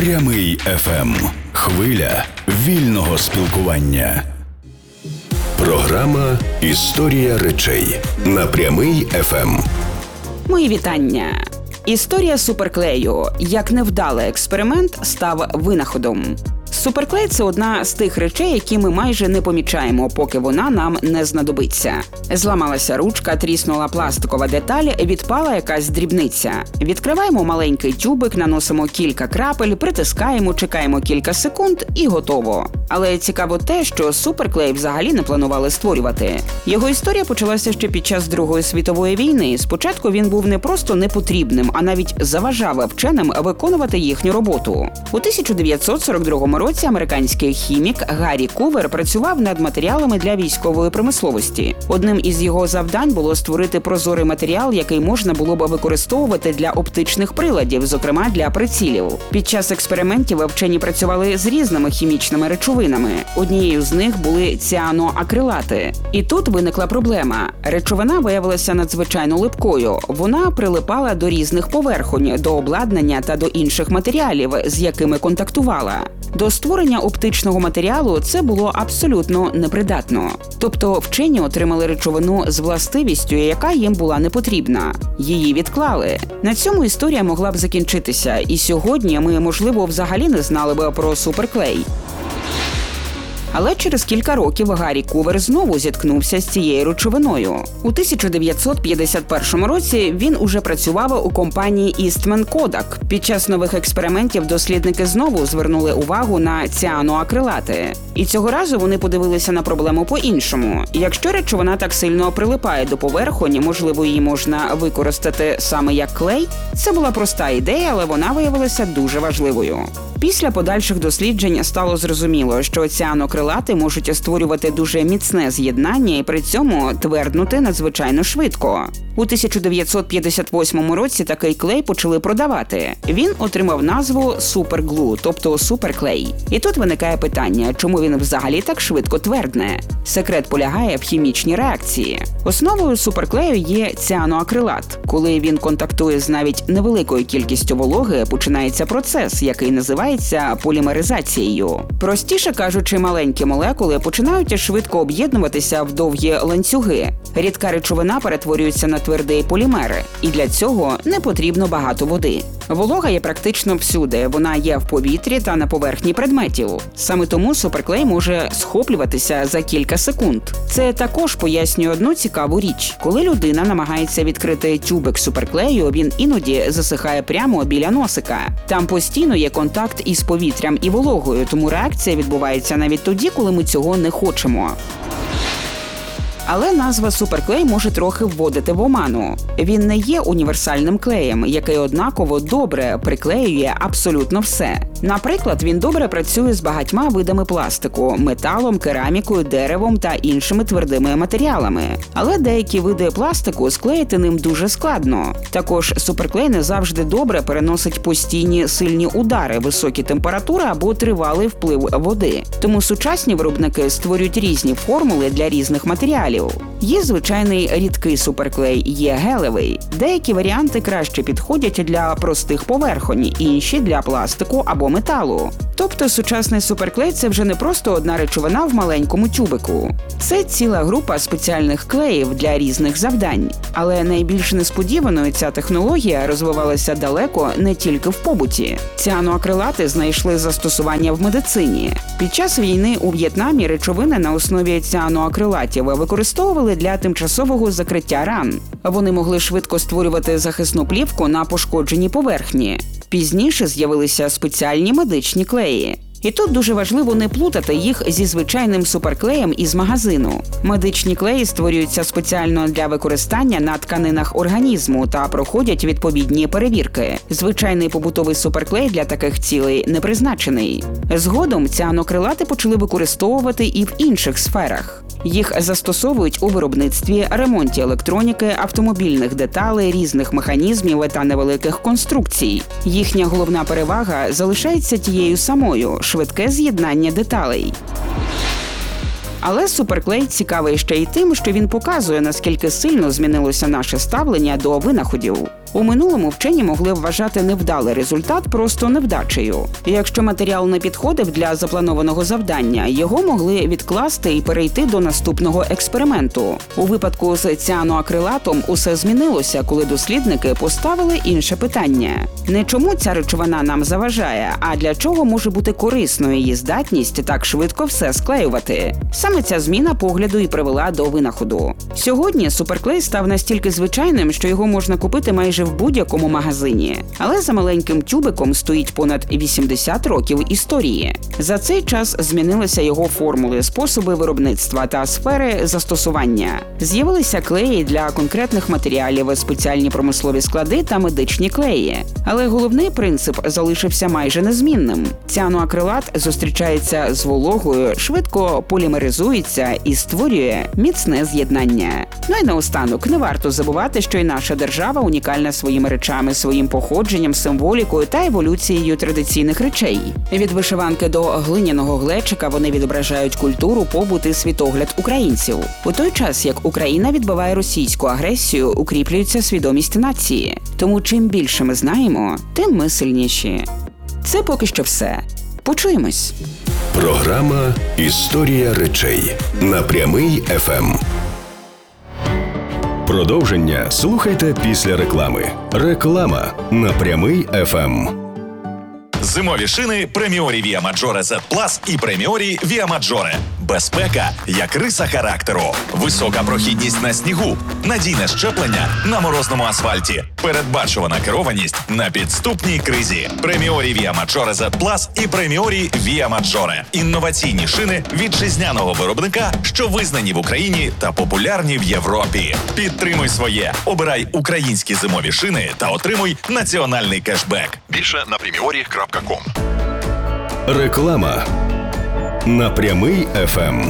Прямий ФМ. Хвиля вільного спілкування. Програма «Історія речей» на Прямий ФМ. Мої вітання. Історія суперклею, як невдалий експеримент, став винаходом. Суперклей – це одна з тих речей, які ми майже не помічаємо, поки вона нам не знадобиться. Зламалася ручка, тріснула пластикова деталь, відпала якась дрібниця. Відкриваємо маленький тюбик, наносимо кілька крапель, притискаємо, чекаємо кілька секунд і готово. Але цікаво те, що суперклей взагалі не планували створювати. Його історія почалася ще під час Другої світової війни. Спочатку він був не просто непотрібним, а навіть заважав вченим виконувати їхню роботу. У 1942 році американський хімік Гаррі Кувер працював над матеріалами для військової промисловості. Одним із його завдань було створити прозорий матеріал, який можна було б використовувати для оптичних приладів, зокрема для прицілів. Під час експериментів вчені працювали з різними хімічними речовинами. Однією з них були ціаноакрилати. І тут виникла проблема. Речовина виявилася надзвичайно липкою. Вона прилипала до різних поверхонь, до обладнання та до інших матеріалів, з якими контактувала. До створення оптичного матеріалу це було абсолютно непридатно. Тобто вчені отримали речовину з властивістю, яка їм була не потрібна. Її відклали. На цьому історія могла б закінчитися, і сьогодні ми, можливо, взагалі не знали б про суперклей. Але через кілька років Гаррі Кувер знову зіткнувся з цією речовиною. У 1951 році він уже працював у компанії Eastman Kodak. Під час нових експериментів дослідники знову звернули увагу на ціаноакрилати. І цього разу вони подивилися на проблему по-іншому. Якщо речовина так сильно прилипає до поверхонь, можливо, її можна використати саме як клей? Це була проста ідея, але вона виявилася дуже важливою. Після подальших досліджень стало зрозуміло, що ціанокрилати можуть створювати дуже міцне з'єднання і при цьому тверднути надзвичайно швидко. У 1958 році такий клей почали продавати. Він отримав назву суперглу, тобто суперклей. І тут виникає питання, чому він взагалі так швидко твердне? Секрет полягає в хімічній реакції. Основою суперклею є ціаноакрилат. Коли він контактує з навіть невеликою кількістю вологи, починається процес, який називається полімеризацією. Простіше кажучи, маленькі молекули починають швидко об'єднуватися в довгі ланцюги. Рідка речовина перетворюється на твердий полімер, і для цього не потрібно багато води. Волога є практично всюди, вона є в повітрі та на поверхні предметів. Саме тому суперклей може схоплюватися за кілька секунд. Це також пояснює одну цікаву річ. Коли людина намагається відкрити тюбик суперклею, він іноді засихає прямо біля носика. Там постійно є контакт із повітрям і вологою, тому реакція відбувається навіть тоді, коли ми цього не хочемо. Але назва суперклей може трохи вводити в оману. Він не є універсальним клеєм, який однаково добре приклеює абсолютно все. Наприклад, він добре працює з багатьма видами пластику – металом, керамікою, деревом та іншими твердими матеріалами. Але деякі види пластику склеїти ним дуже складно. Також суперклей не завжди добре переносить постійні сильні удари, високі температури або тривалий вплив води. Тому сучасні виробники створюють різні формули для різних матеріалів. Є звичайний рідкий суперклей, є гелевий. Деякі варіанти краще підходять для простих поверхонь, інші – для пластику або металу. Тобто сучасний суперклей – це вже не просто одна речовина в маленькому тюбику. Це ціла група спеціальних клеїв для різних завдань. Але найбільш несподіваною ця технологія розвивалася далеко не тільки в побуті. Ціаноакрилати знайшли застосування в медицині. Під час війни у В'єтнамі речовини на основі ціаноакрилатів використовували для тимчасового закриття ран. Вони могли швидко створювати захисну плівку на пошкодженій поверхні. Пізніше з'явилися спеціальні медичні клеї. І тут дуже важливо не плутати їх зі звичайним суперклеєм із магазину. Медичні клеї створюються спеціально для використання на тканинах організму та проходять відповідні перевірки. Звичайний побутовий суперклей для таких цілей не призначений. Згодом ціанокрилати почали використовувати і в інших сферах. Їх застосовують у виробництві, ремонті електроніки, автомобільних деталей, різних механізмів та невеликих конструкцій. Їхня головна перевага залишається тією самою – швидке з'єднання деталей. Але суперклей цікавий ще й тим, що він показує, наскільки сильно змінилося наше ставлення до винаходів. У минулому вчені могли вважати невдалий результат просто невдачею. І якщо матеріал не підходив для запланованого завдання, його могли відкласти і перейти до наступного експерименту. У випадку з ціаноакрилатом усе змінилося, коли дослідники поставили інше питання. Не чому ця речовина нам заважає, а для чого може бути корисною її здатність так швидко все склеювати. Саме ця зміна погляду і привела до винаходу. Сьогодні суперклей став настільки звичайним, що його можна купити майже в будь-якому магазині. Але за маленьким тюбиком стоїть понад 80 років історії. За цей час змінилися його формули, способи виробництва та сфери застосування. З'явилися клеї для конкретних матеріалів, спеціальні промислові склади та медичні клеї. Але головний принцип залишився майже незмінним. Ціаноакрилат зустрічається з вологою, швидко полімеризується і створює міцне з'єднання. Ну і наостанок, не варто забувати, що і наша держава унікальна своїми речами, своїм походженням, символікою та еволюцією традиційних речей. Від вишиванки до глиняного глечика вони відображають культуру, побут і світогляд українців. У той час, як Україна відбиває російську агресію, укріплюється свідомість нації. Тому чим більше ми знаємо, тим ми сильніші. Це поки що все. Почуємось. Програма «Історія речей» на Прямий ФМ. Продовження слухайте після реклами. Реклама на Прямий ФМ. Зимові шини Преміорі Via Maggiore Z Plus і Преміорі Via Maggiore. Безпека як риса характеру. Висока прохідність на снігу. Надійне щеплення на морозному асфальті. Передбачувана керованість на підступній кризі. Преміорі Via Maggiore Z Plus і Преміорі Via Maggiore. Інноваційні шини вітчизняного виробника, що визнані в Україні та популярні в Європі. Підтримуй своє. Обирай українські зимові шини та отримуй національний кешбек. Більше на premiori.com. Реклама на Прямий ФМ.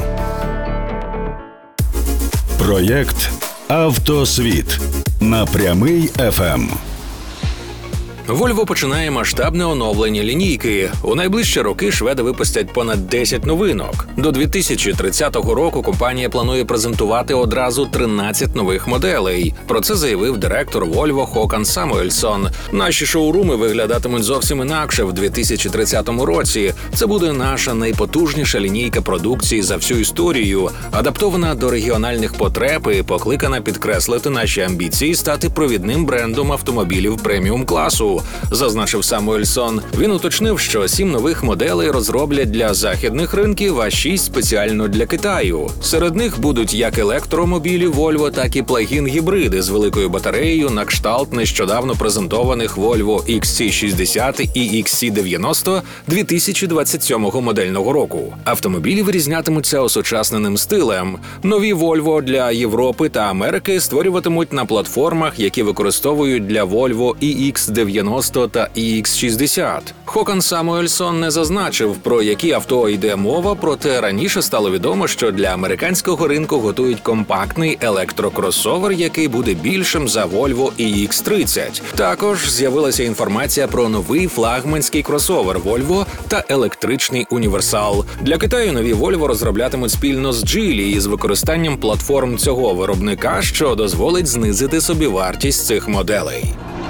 Проєкт «Автосвіт» на Прямий ФМ. Volvo починає масштабне оновлення лінійки. У найближчі роки шведи випустять понад 10 новинок. До 2030 року компанія планує презентувати одразу 13 нових моделей. Про це заявив директор Volvo Håkan Samuelsson. Наші шоуруми виглядатимуть зовсім інакше в 2030 році. Це буде наша найпотужніша лінійка продукції за всю історію, адаптована до регіональних потреб і покликана підкреслити наші амбіції стати провідним брендом автомобілів преміум-класу, зазначив Самуельсон. Він уточнив, що 7 нових моделей розроблять для західних ринків, а 6 спеціально для Китаю. Серед них будуть як електромобілі Volvo, так і плагін-гібриди з великою батареєю на кшталт нещодавно презентованих Volvo XC60 і XC90 2027 модельного року. Автомобілі вирізнятимуться осучасненим стилем. Нові Volvo для Європи та Америки створюватимуть на платформах, які використовують для Volvo EX90 та EX60. Håkan Samuelsson не зазначив, про які авто йде мова, проте раніше стало відомо, що для американського ринку готують компактний електрокросовер, який буде більшим за Volvo EX30. Також з'явилася інформація про новий флагманський кросовер Volvo та електричний універсал. Для Китаю нові Volvo розроблятимуть спільно з Geely із використанням платформ цього виробника, що дозволить знизити собівартість цих моделей.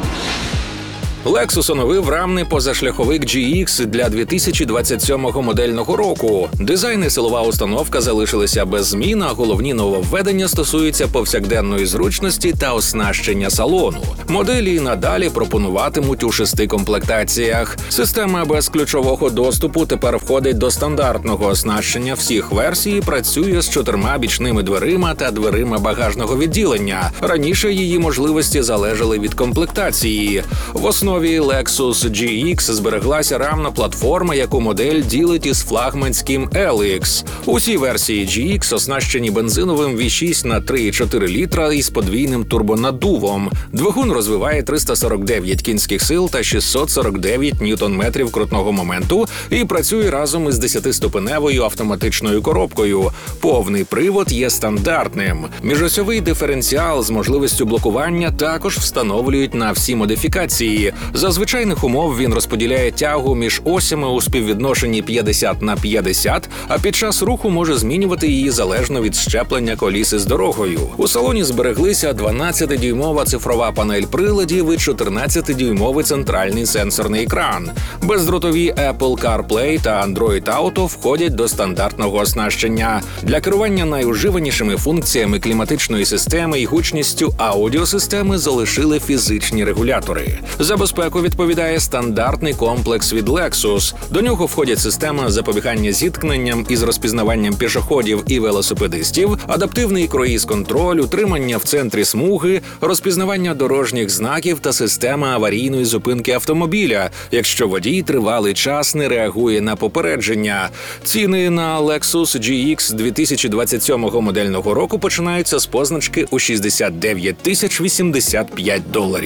Lexus оновив рамний позашляховик GX для 2027 модельного року. Дизайн і силова установка залишилися без змін, а головні нововведення стосуються повсякденної зручності та оснащення салону. Моделі надалі пропонуватимуть у 6 комплектаціях. Система безключового доступу тепер входить до стандартного оснащення всіх версій і працює з 4 бічними дверима та дверима багажного відділення. Раніше її можливості залежали від комплектації. В основі Lexus GX збереглася рамна платформа, яку модель ділить із флагманським LX. Усі версії GX оснащені бензиновим V6 на 3,4 літра із подвійним турбонаддувом. Двигун розвиває 349 кінських сил та 649 ньютон-метрів крутного моменту і працює разом із 10-ступеневою автоматичною коробкою. Повний привод є стандартним. Міжосьовий диференціал з можливістю блокування також встановлюють на всі модифікації. За звичайних умов він розподіляє тягу між осями у співвідношенні 50/50, а під час руху може змінювати її залежно від щеплення коліс із дорогою. У салоні збереглися 12-дюймова цифрова панель приладів і 14-дюймовий центральний сенсорний екран. Бездротові Apple CarPlay та Android Auto входять до стандартного оснащення. Для керування найуживанішими функціями кліматичної системи і гучністю аудіосистеми залишили фізичні регулятори. За безпеку відповідає стандартний комплекс від Lexus. До нього входять система запобігання зіткненням із розпізнаванням пішоходів і велосипедистів, адаптивний круїз-контроль, утримання в центрі смуги, розпізнавання дорожніх знаків та система аварійної зупинки автомобіля, якщо водій тривалий час не реагує на попередження. Ціни на Lexus GX 2027 модельного року починаються з позначки у $69 085.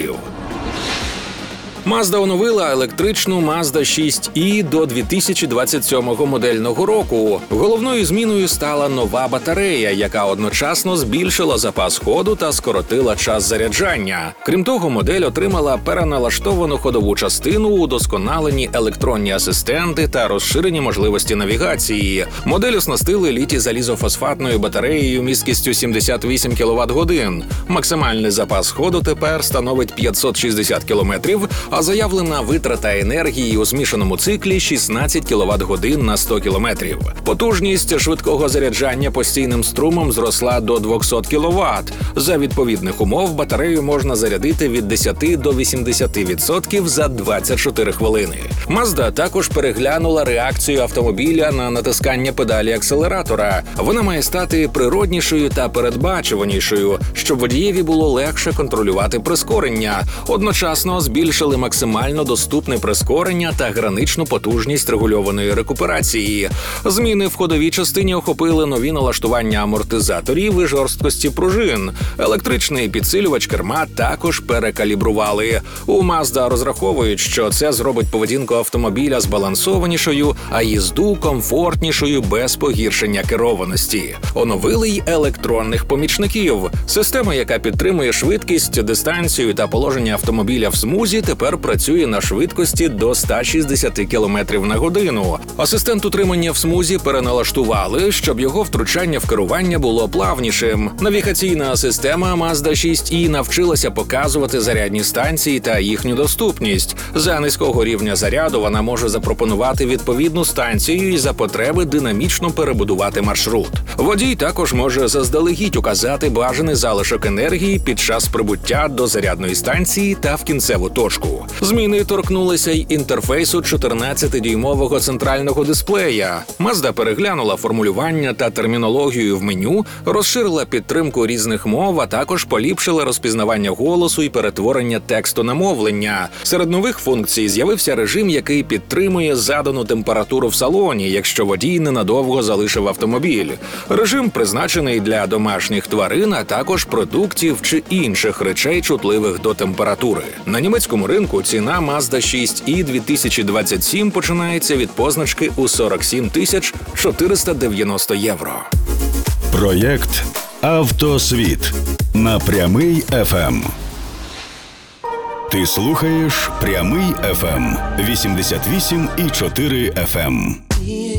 Mazda оновила електричну Mazda 6e до 2027 модельного року. Головною зміною стала нова батарея, яка одночасно збільшила запас ходу та скоротила час заряджання. Крім того, модель отримала переналаштовану ходову частину, удосконалені електронні асистенти та розширені можливості навігації. Модель оснастили літій-залізофосфатною батареєю місткістю 78 кВт-годин. Максимальний запас ходу тепер становить 560 км, а заявлена витрата енергії у змішаному циклі 16 кВт-годин на 100 км. Потужність швидкого заряджання постійним струмом зросла до 200 кВт. За відповідних умов батарею можна зарядити від 10 до 80% за 24 хвилини. Mazda також переглянула реакцію автомобіля на натискання педалі акселератора. Вона має стати природнішою та передбачуванішою, щоб водієві було легше контролювати прискорення. Одночасно збільшили максимально доступне прискорення та граничну потужність регульованої рекуперації. Зміни в ходовій частині охопили нові налаштування амортизаторів і жорсткості пружин. Електричний підсилювач керма також перекалібрували. У Mazda розраховують, що це зробить поведінку автомобіля збалансованішою, а їзду комфортнішою без погіршення керованості. Оновили й електронних помічників. Система, яка підтримує швидкість, дистанцію та положення автомобіля в смузі, тепер працює на швидкості до 160 км на годину. Асистент утримання в смузі переналаштували, щоб його втручання в керування було плавнішим. Навігаційна система Mazda 6e навчилася показувати зарядні станції та їхню доступність. За низького рівня заряду вона може запропонувати відповідну станцію і за потреби динамічно перебудувати маршрут. Водій також може заздалегідь указати бажаний залишок енергії під час прибуття до зарядної станції та в кінцеву точку. Зміни торкнулися й інтерфейсу 14-дюймового центрального дисплея. Mazda переглянула формулювання та термінологію в меню, розширила підтримку різних мов, а також поліпшила розпізнавання голосу і перетворення тексту на мовлення. Серед нових функцій з'явився режим, який підтримує задану температуру в салоні, якщо водій ненадовго залишив автомобіль. Режим призначений для домашніх тварин, а також продуктів чи інших речей, чутливих до температури. На німецькому ринку ціна Mazda 6e 2027 починається від позначки у 47 490 євро. Проєкт «Автосвіт» на Прямий ФМ. Ти слухаєш Прямий ФМ 88,4 FM.